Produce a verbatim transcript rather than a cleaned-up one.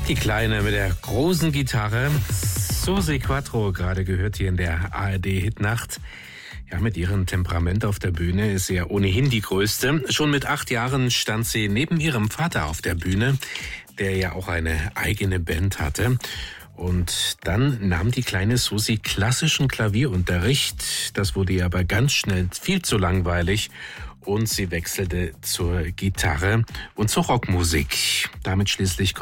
Die Kleine mit der großen Gitarre, Susi Quattro, gerade gehört hier in der A R D-Hitnacht. Ja, mit ihrem Temperament auf der Bühne ist sie ja ohnehin die Größte. Schon mit acht Jahren stand sie neben ihrem Vater auf der Bühne, der ja auch eine eigene Band hatte. Und dann nahm die kleine Susi klassischen Klavierunterricht. Das wurde ihr aber ganz schnell viel zu langweilig. Und sie wechselte zur Gitarre und zur Rockmusik. Damit schließlich